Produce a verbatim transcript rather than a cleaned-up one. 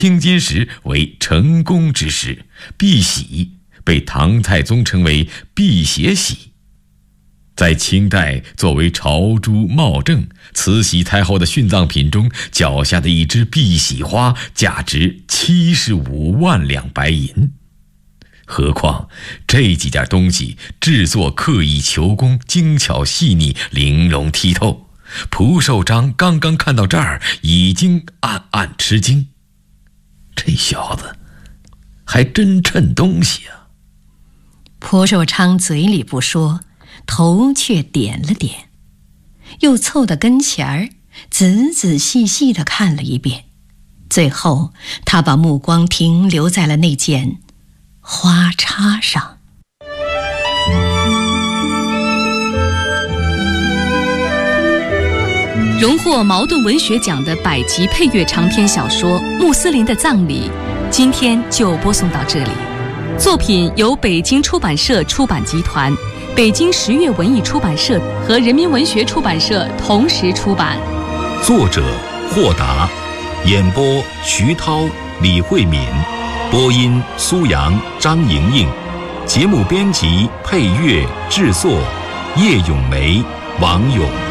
青金石为成功之石，碧玺被唐太宗称为辟邪玺。在清代作为朝珠茂正慈禧太后的殉葬品中，脚下的一只碧玺花价值七十五万两白银。何况这几件东西制作刻意求工，精巧细腻，玲珑剔透。蒲寿章刚刚看到这儿，已经暗暗吃惊，这小子还真趁东西啊。 蒲寿昌嘴里不说，头却点了点，又凑到跟前儿，仔仔细细地看了一遍。最后他把目光停留在了那件花叉上。 荣获茅盾文学奖的百集配乐长篇小说《穆斯林的葬礼》，今天就播送到这里。作品由北京出版社出版集团、北京十月文艺出版社和人民文学出版社同时出版。 作者霍达，演播徐涛、李慧敏，播音苏阳、张莹莹，节目编辑、配乐、制作叶咏梅、王勇。